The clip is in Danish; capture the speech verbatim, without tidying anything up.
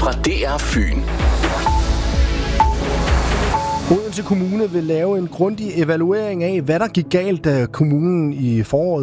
fra D R Fyn. Odense Kommune vil lave en grundig evaluering af, hvad der gik galt, da kommunen i foråret